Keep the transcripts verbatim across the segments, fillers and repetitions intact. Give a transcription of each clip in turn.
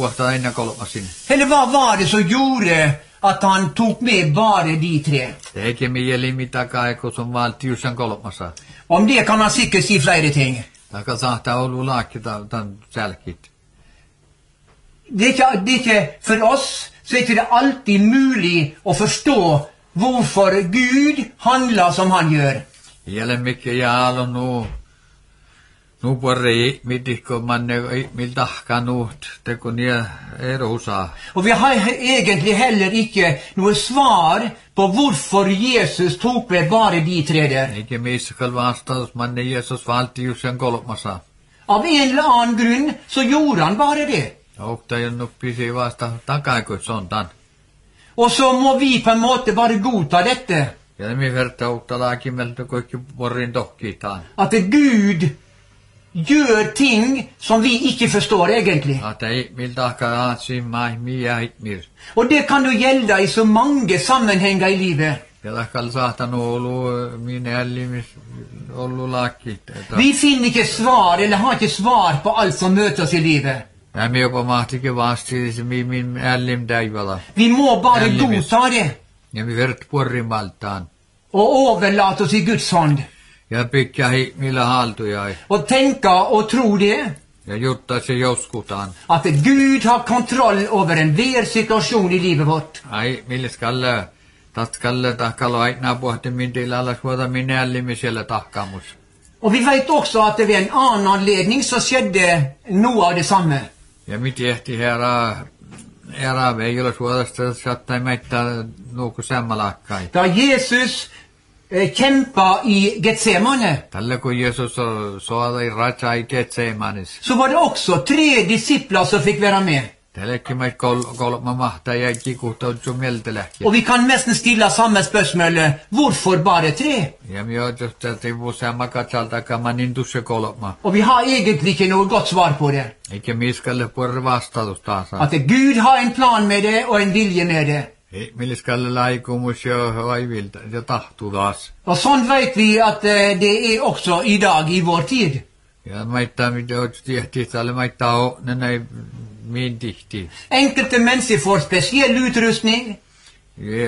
vuotta aina kolmasin. Eller vad var det som gjorde att han tog med bara de tre? Teke mieli mitä kai kun on valtiusan kolmasa. Om det kan man säkert si flera ting. Taka saattaa ollut laakki tämän sälkit. Det är inte, det är inte, för oss så är inte det alltid möjligt att förstå varför Gud handlar som han gör. Jälle mikä jäällä nu nu porre mitikko manne mil tahka nuut te kun ja erosa. Och vi har egentligen heller inte något svar på varför Jesus tog med bara de tre där. Eikä miskal vastaus manne Jesus valtiusan kolmasa. Av en eller annan grund så gjorde han bara det. Okta jo nuppisi vasta takaiko sontan. Och så må vi på en måte bara godta detta. Ja mi verta okta laakimelta kaikki porrin tokkitaan. Att Gud gör ting som vi inte förstår egentligen. Att ei mil tahka aatsi mai mia hitmir. Och det kan då gälla i så många sammanhang i livet. Ja tahkal saatan ollut minä ällimis ollut laakki. Vi finner inte svar eller har inte svar på allt som möter oss i livet. Ja mi jopa mahtikin vasti se mi min ällim täivala. Vi må bara godta det. Ja mi vert porrin valtaan. Och överlåta oss i Guds hand. Ja pikkä hi millä haltuja. Och tänka och tro det. Ja jutta se joskutaan. Att Gud har kontroll över en ver situation i livet vårt. Ai millä skalle tat skalle tahkalo aina pohti min tilalla suota minä ällimis siellä tahkamus. Och vi vet också att det var en annan anledning så skedde något av detsamma. Ja mi tehti herra herra veijalla suodasta sattai meitä nuuku sammalakkai. Da Jesus eh, kämpa i Getsemane. Tällä kun Jesus soada i raja i Getsemanis. Så var det också tre discipler som fick vara med. Tälläkin meit kol kolma mahta ja kikuhtautsu mieltelähki. Och vi kan nästan stilla samma spörsmål. Varför bara tre? Ja mi oot just täti vuosia katsalta kamanin tusse kolma. Och vi har egentligen något gott svar på det. Eikä miskalle puolella vastaus taas. Att Gud har en plan med det och en vilja med det. Ei milliskalle laikumus ja aivilta ja tahtuu taas. Och sånt vet vi att eh, det är också idag i vår tid. Ja maittaa mitä oot tehti tälle maittaa o näin min tihti. Enkelte människor får speciell utrustning. Ja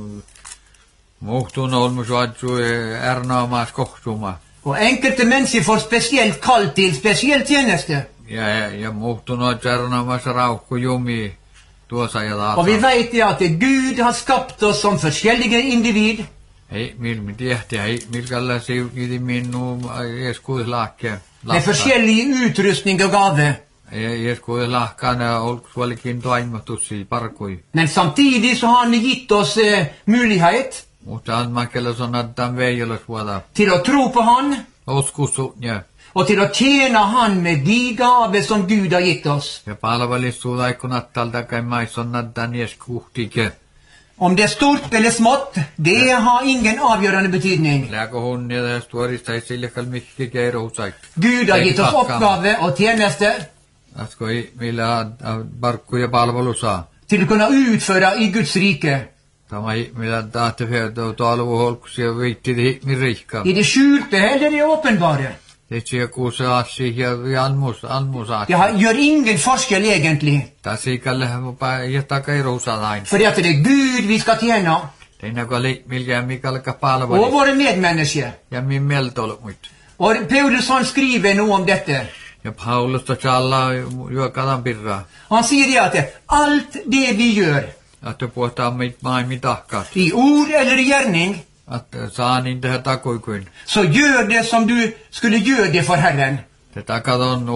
muhtun olmus vaatsu ärnaamas kohtuma. Och enkelte människor får speciellt kall till speciell tjänste. Ja ja muhtun oot ärnaamas raukku jumi tuossa ja taas. Och vi vet ju att Gud har skapat oss som olika individ. Ei mil mi tehti ei milkalla siukiti minnu eskuislaakke. Med olika utrustning och gåvor. Eskuislaakkaana olkuolikin toimatussi parkui. Men samtidigt så har han gett oss eh, möjlighet Mutta almakella sonattaan veijolas vuoda. till att tro på han. Oskusutnya. Och till att tjäna han med de gaver som Gud har gett oss. Ja palvelissuuda ikkunattalta kai maissonnattaan eskuhtike. Om det är stort eller smått, det har ingen avgörande betydning. Lääkö hunnia tästä tuorista ei sille kall mikki keirohusait. Gud har gett oss uppgave och tjänster Askoi millä parkku ja palvelu saa. till att kunna utföra i Guds rike. Tämä millä tahti färdo talvu holkus ja viitti min rikka. I det skjulte eller det uppenbara. Det ser kuusa assi ja almus almus Det har, gör ingen forskel egentligen. Tässä kalle ja takairuusalain. För att det är Gud vi ska tjäna. Teina kali milja mikalka Och palveli. våra medmänniskor. Ja min meltolmut. Och Paulus han skriver nog om detta. Ja Paulus talla juokadan pirra. Han säger det att allt det vi gör. Att du puhutaan mit maailmi tahkat. I ord eller i gärning. Att saa niin tehdä takuikuin. Så gör det som du skulle göra det för Herren. Te takat on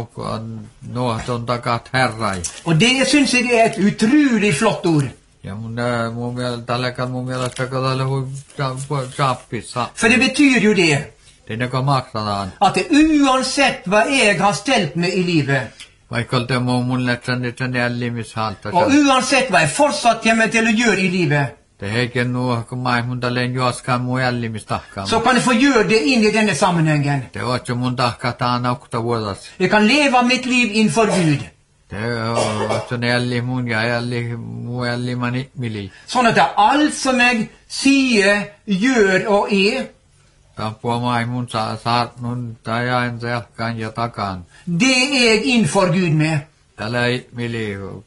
nuot on takat herrai. Och det syns jag det är ett otroligt flott ord. Ja mun, mun mielestä tällä kan mun mielestä kadalle hui saapissa. För det betyder ju det. Det är maksataan. Att det oavsett vad jag har ställt mig i livet. Vaikka te mun mun lähtsän että nällimishalta. Och oavsett vad jag fortsatt jag med till att göra i livet. Det heiken nuo kun mai mun tälleen juoskaan mun ällimistahkaan. Så kan du få göra det in i denna sammanhangen. Te oot mun tahkataan aukta vuodas. Jag kan leva mitt liv inför Gud. Te oot älli mun ja älli mun ällimani mili. Så att allt som jag säger, gör och är. Tappua mai mun saa saat mun tajain selkaan ja takaan. Det är jag inför Gud med. Tällä ei mili